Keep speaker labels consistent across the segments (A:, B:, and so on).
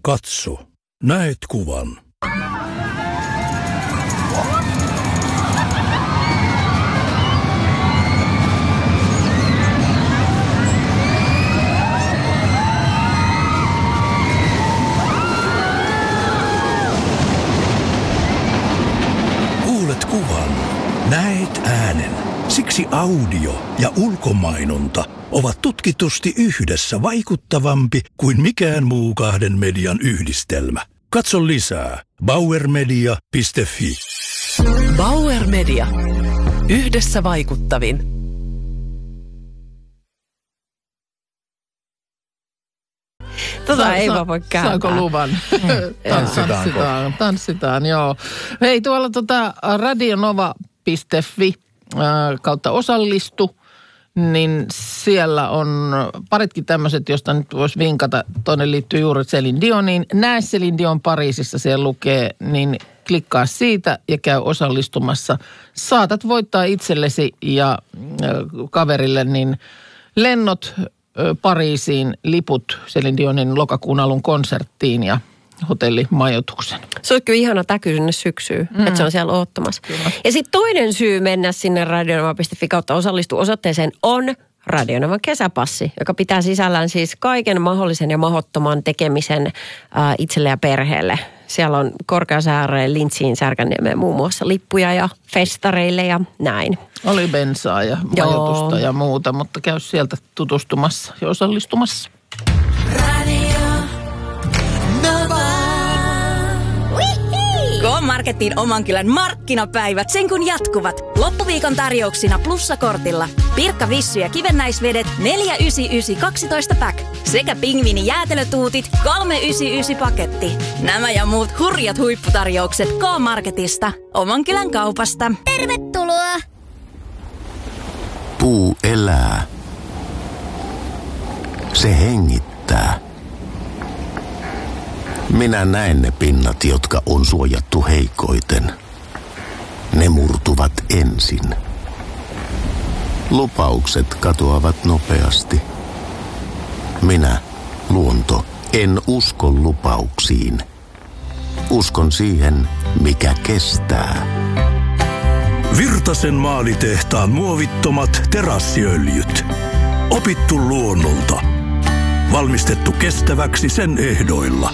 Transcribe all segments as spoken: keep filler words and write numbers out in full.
A: Katso. Näet kuvan. Kuulet kuvan. Näet äänen. Siksi audio ja ulkomainonta ovat tutkitusti yhdessä vaikuttavampi kuin mikään muu kahden median yhdistelmä. Katso lisää bauermedia piste fi.
B: Bauer Media. Yhdessä vaikuttavin.
C: Tota
D: Sa-
C: ei
D: sa-
C: vaan voi kääntää.
D: Saanko luvan? Tanssitaan, tanssitaan, joo. Hei, tuolla tota radionova piste fi äh, kautta osallistu, niin siellä on paritkin tämmöiset, josta nyt voisi vinkata. Toinen liittyy juuri Céline Dioniin. Näe Céline Dion Pariisissa, siellä lukee, niin klikkaa siitä ja käy osallistumassa. Saatat voittaa itsellesi ja äh, kaverille niin lennot Pariisiin, liput Céline Dionin lokakuun alun konserttiin ja hotellimajoituksen.
C: Se on kyllä ihana täky sinne syksyyn, mm. että se on siellä oottamassa. Kyllä. Ja sitten toinen syy mennä sinne radionova piste fi kautta osallistua osoitteeseen on Radionovan kesäpassi, joka pitää sisällään siis kaiken mahdollisen ja mahdottoman tekemisen äh, itselle ja perheelle. Siellä on Korkeasaareen, Lintsiin, Särkänniemeen muun muassa lippuja ja festareille ja näin.
D: Oli bensaa ja majoitusta Joo. ja muuta, mutta käy sieltä tutustumassa ja osallistumassa.
E: K-Marketin oman kylän markkinapäivät sen kun jatkuvat. Loppuviikon tarjouksina plussakortilla. Pirkka Vissy ja kivennäisvedet neljä yhdeksänkymmentäyhdeksän kaksitoista pack. Sekä pingviini jäätelötuutit kolme yhdeksänkymmentäyhdeksän paketti. Nämä ja muut hurjat huipputarjoukset K-Marketista. Oman kylän kaupasta.
F: Tervetuloa!
G: Puu elää. Se hengittää. Minä näen ne pinnat, jotka on suojattu heikoiten. Ne murtuvat ensin. Lupaukset katoavat nopeasti. Minä, luonto, en usko lupauksiin. Uskon siihen, mikä kestää.
A: Virtasen maalitehtaan muovittomat terassiöljyt. Opittu luonnolta. Valmistettu kestäväksi sen ehdoilla.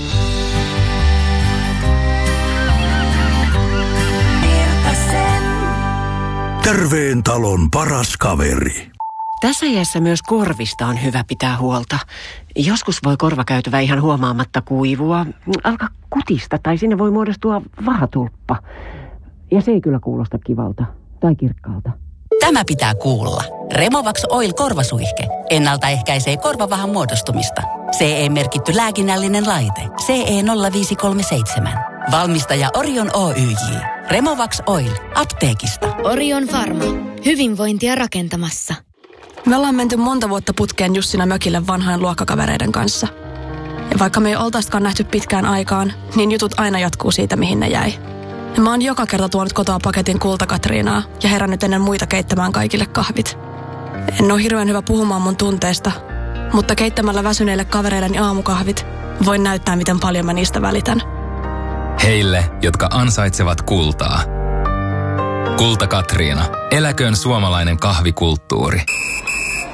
A: Terveen talon paras kaveri.
B: Tässä iässä myös korvista on hyvä pitää huolta. Joskus voi korvakäytävä ihan huomaamatta kuivua, alkaa kutista tai sinne voi muodostua vahatulppa. Ja se ei kyllä kuulosta kivalta tai kirkkaalta.
H: Tämä pitää kuulla. Removax Oil korvasuihke ennaltaehkäisee korvavahan muodostumista. C E-merkitty lääkinnällinen laite. C E nolla viisi kolme seitsemän. Valmistaja Orion Oyj. Removax Oil. Apteekista.
F: Orion Pharma. Hyvinvointia rakentamassa.
I: Me ollaan menty monta vuotta putkeen Jussina mökille vanhojen luokkakavereiden kanssa. Ja vaikka me ei oltaisikaan nähty pitkään aikaan, niin jutut aina jatkuu siitä, mihin ne jäi. Ja mä oon joka kerta tuonut kotoa paketin kultakatriinaa ja herännyt ennen muita keittämään kaikille kahvit. En oo hirveän hyvä puhumaan mun tunteista, mutta keittämällä väsyneille kavereilleni aamukahvit voin näyttää, miten paljon mä niistä välitän.
J: Heille, jotka ansaitsevat kultaa. Kulta Katriina. Eläköön suomalainen kahvikulttuuri.